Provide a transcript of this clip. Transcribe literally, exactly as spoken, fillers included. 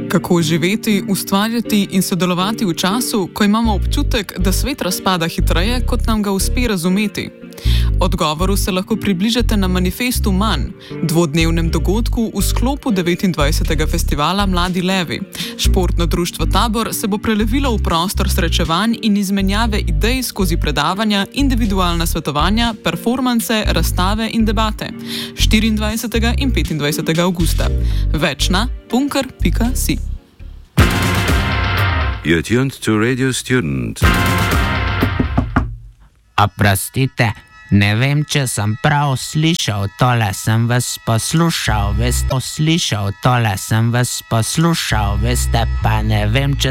Kako živeti, ustvarjati in sodelovati v času, ko imamo občutek, da svet razpada hitreje, kot nam ga uspe razumeti? Odgovoru se lahko približate na Manifestu Manj, dvodnevnem dogodku v sklopu devetindvajsetega festivala Mladi levi. Športno društvo Tabor se bo prelevilo v prostor srečevanj in izmenjave idej skozi predavanja, individualna svetovanja, performance, razstave in debate. štiriindvajsetega in petindvajsetega avgusta. Več na punker pika si. You're tuned to Radio Student. Oprostite, ne vem, če sem prav slišal, tole sem vas poslušal, veste, slišal, tole sem vas poslušal, veste, pa ne vem, če